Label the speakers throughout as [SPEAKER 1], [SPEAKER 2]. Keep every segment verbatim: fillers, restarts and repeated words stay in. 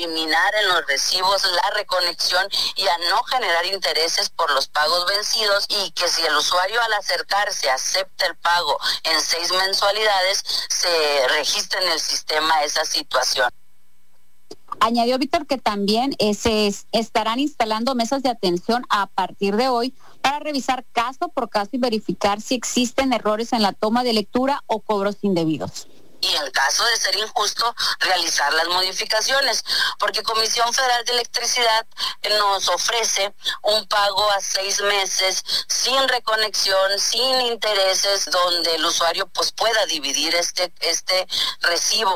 [SPEAKER 1] eliminar en los recibos la reconexión y a no generar intereses por los pagos vencidos, y que si el usuario al acercarse acepta el pago en seis mensualidades, se registre en el sistema esa situación.
[SPEAKER 2] Añadió Víctor que también eh, se es, estarán instalando mesas de atención a partir de hoy para revisar caso por caso y verificar si existen errores en la toma de lectura o cobros indebidos.
[SPEAKER 1] Y en caso de ser injusto, realizar las modificaciones, porque Comisión Federal de Electricidad nos ofrece un pago a seis meses sin reconexión, sin intereses, donde el usuario pues pueda dividir este, este recibo.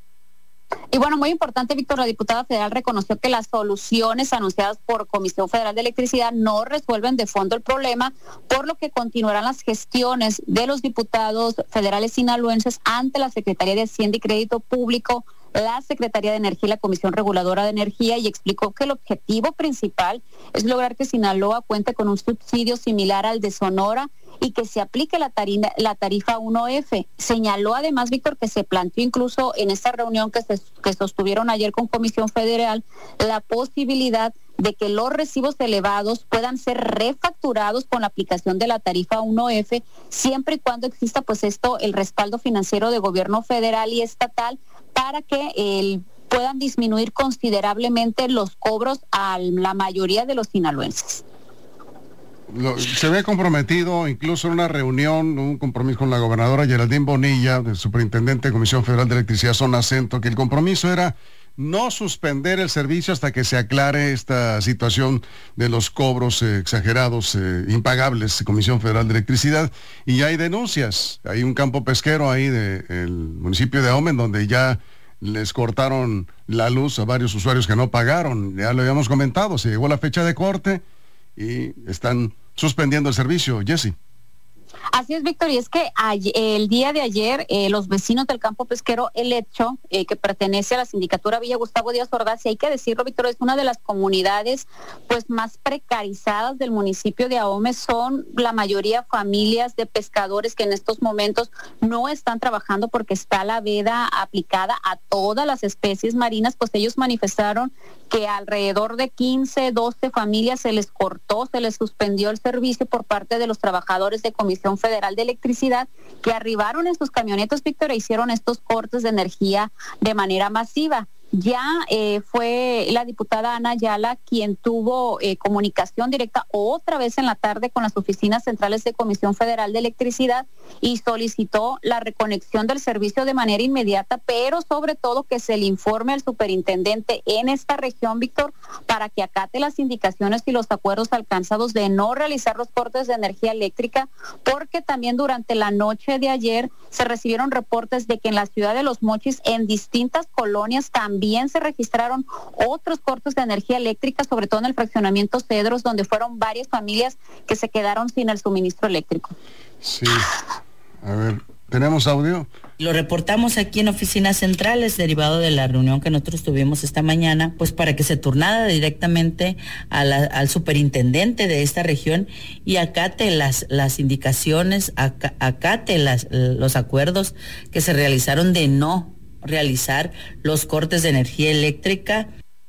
[SPEAKER 2] Y bueno, muy importante, Víctor, la diputada federal reconoció que las soluciones anunciadas por Comisión Federal de Electricidad no resuelven de fondo el problema, por lo que continuarán las gestiones de los diputados federales sinaloenses ante la Secretaría de Hacienda y Crédito Público, la Secretaría de Energía y la Comisión Reguladora de Energía, y explicó que el objetivo principal es lograr que Sinaloa cuente con un subsidio similar al de Sonora y que se aplique la, tarina, la tarifa uno F. Señaló además, Víctor, que se planteó incluso en esta reunión que se que sostuvieron ayer con Comisión Federal la posibilidad de que los recibos elevados puedan ser refacturados con la aplicación de la tarifa uno F, siempre y cuando exista pues esto, el respaldo financiero de gobierno federal y estatal, para que el, puedan disminuir considerablemente los cobros a la mayoría de los sinaloenses.
[SPEAKER 3] Lo, se ve comprometido incluso en una reunión, un compromiso con la gobernadora Geraldine Bonilla, del superintendente de Comisión Federal de Electricidad Zona Centro, que el compromiso era no suspender el servicio hasta que se aclare esta situación de los cobros eh, exagerados, eh, impagables de Comisión Federal de Electricidad. Y ya hay denuncias, hay un campo pesquero ahí del municipio de Ahome, donde ya les cortaron la luz a varios usuarios que no pagaron. Ya lo habíamos comentado, se llegó la fecha de corte y están suspendiendo el servicio. Jessy.
[SPEAKER 2] Así es, Víctor, y es que ayer, el día de ayer eh, los vecinos del campo pesquero El Hecho, eh, que pertenece a la sindicatura Villa Gustavo Díaz Ordaz, y hay que decirlo, Víctor, es una de las comunidades pues más precarizadas del municipio de Ahome. Son la mayoría familias de pescadores que en estos momentos no están trabajando porque está la veda aplicada a todas las especies marinas. Pues ellos manifestaron que alrededor de quince, doce familias se les cortó, se les suspendió el servicio por parte de los trabajadores de Comisión Federal de Electricidad, que arribaron en sus camionetas, Víctor, e hicieron estos cortes de energía de manera masiva. Ya eh, fue la diputada Ana Ayala quien tuvo eh, comunicación directa otra vez en la tarde con las oficinas centrales de Comisión Federal de Electricidad y solicitó la reconexión del servicio de manera inmediata, pero sobre todo que se le informe al superintendente en esta región, Víctor, para que acate las indicaciones y los acuerdos alcanzados de no realizar los cortes de energía eléctrica, porque también durante la noche de ayer se recibieron reportes de que en la ciudad de Los Mochis, en distintas colonias, también También se registraron otros cortes de energía eléctrica, sobre todo en el fraccionamiento Cedros, donde fueron varias familias que se quedaron sin el suministro eléctrico.
[SPEAKER 3] Sí, a ver, ¿tenemos audio?
[SPEAKER 4] Lo reportamos aquí en oficinas centrales, derivado de la reunión que nosotros tuvimos esta mañana, pues para que se turnara directamente a la, al superintendente de esta región y acate las, las indicaciones, acate las, los acuerdos que se realizaron de no realizar los cortes de energía eléctrica.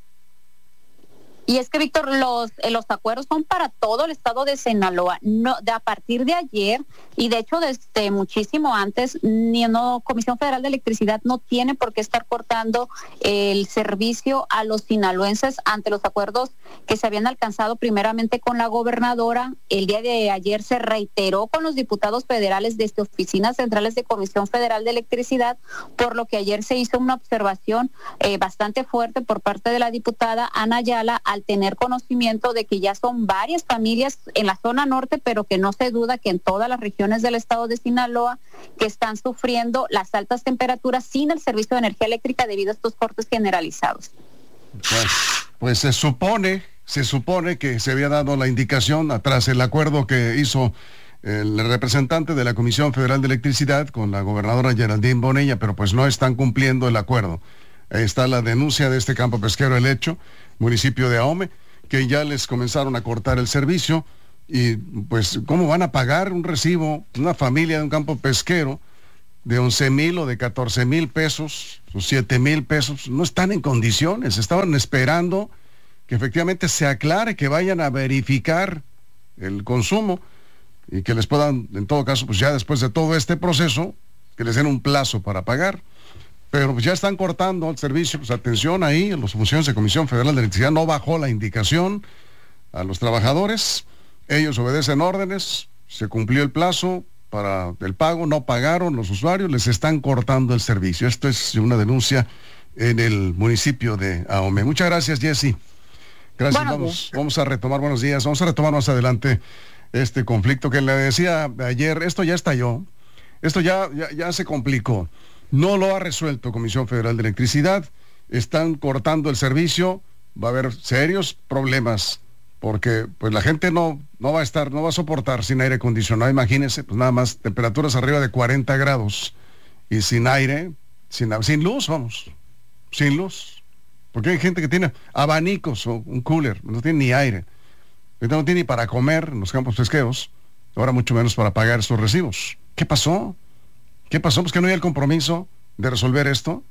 [SPEAKER 2] Y es que, Víctor, los eh, los acuerdos son para todo el estado de Sinaloa. No, de a partir de ayer, y de hecho desde muchísimo antes, ni no Comisión Federal de Electricidad no tiene por qué estar cortando el servicio a los sinaloenses ante los acuerdos que se habían alcanzado primeramente con la gobernadora. El día de ayer se reiteró con los diputados federales desde oficinas centrales de Comisión Federal de Electricidad, por lo que ayer se hizo una observación eh, bastante fuerte por parte de la diputada Ana Ayala, al tener conocimiento de que ya son varias familias en la zona norte, pero que no se duda que en todas las regiones del estado de Sinaloa que están sufriendo las altas temperaturas sin el servicio de energía eléctrica debido a estos cortes generalizados.
[SPEAKER 3] Pues, pues se supone, se supone que se había dado la indicación tras el acuerdo que hizo el representante de la Comisión Federal de Electricidad con la gobernadora Geraldine Bonilla, pero pues no están cumpliendo el acuerdo. Ahí está la denuncia de este campo pesquero El Hecho, municipio de Ahome, que ya les comenzaron a cortar el servicio. Y pues, ¿cómo van a pagar un recibo una familia de un campo pesquero de once mil o de catorce mil pesos, o siete mil pesos, no están en condiciones, estaban esperando que efectivamente se aclare, que vayan a verificar el consumo y que les puedan, en todo caso, pues ya después de todo este proceso, que les den un plazo para pagar. Pero pues ya están cortando el servicio, pues atención ahí, los funcionarios de Comisión Federal de Electricidad no bajó la indicación a los trabajadores, ellos obedecen órdenes, se cumplió el plazo para el pago, no pagaron los usuarios, les están cortando el servicio. Esto es una denuncia en el municipio de Ahome. Muchas gracias, Jessy. Gracias, vamos, vamos a retomar, buenos días, vamos a retomar más adelante este conflicto que le decía ayer, esto ya estalló, esto ya, ya, ya se complicó, no lo ha resuelto Comisión Federal de Electricidad, están cortando el servicio, va a haber serios problemas, porque pues la gente no, no va a estar, no va a soportar sin aire acondicionado, imagínense, pues nada más temperaturas arriba de cuarenta grados, y sin aire, sin, sin luz, vamos, sin luz. Porque hay gente que tiene abanicos o un cooler, no tiene ni aire. No tiene ni para comer en los campos pesqueros, ahora mucho menos para pagar estos recibos. ¿Qué pasó? ¿Qué pasó? Pues que no hay el compromiso de resolver esto.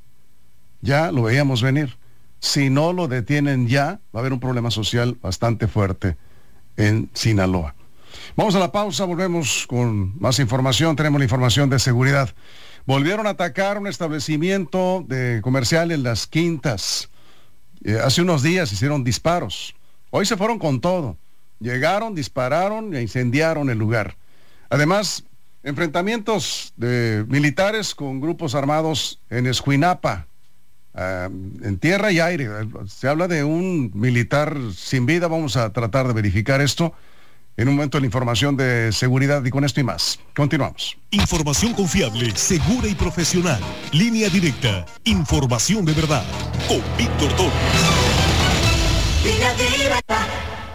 [SPEAKER 3] Ya lo veíamos venir. Si no lo detienen ya, va a haber un problema social bastante fuerte en Sinaloa. Vamos a la pausa, volvemos con más información. Tenemos la información de seguridad. Volvieron a atacar un establecimiento de comercial en Las Quintas. Eh, hace unos días hicieron disparos. Hoy se fueron con todo. Llegaron, dispararon e incendiaron el lugar. Además, enfrentamientos de militares con grupos armados en Escuinapa, uh, en tierra y aire. Se habla de un militar sin vida. Vamos a tratar de verificar esto en un momento de la información de seguridad, y con esto y más. Continuamos.
[SPEAKER 5] Información confiable, segura y profesional. Línea directa. Información de verdad. Con Víctor Torres.
[SPEAKER 6] Línea directa.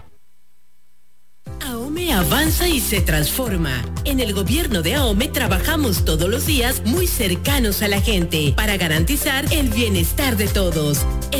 [SPEAKER 6] AOME avanza y se transforma. En el gobierno de AOME trabajamos todos los días muy cercanos a la gente para garantizar el bienestar de todos.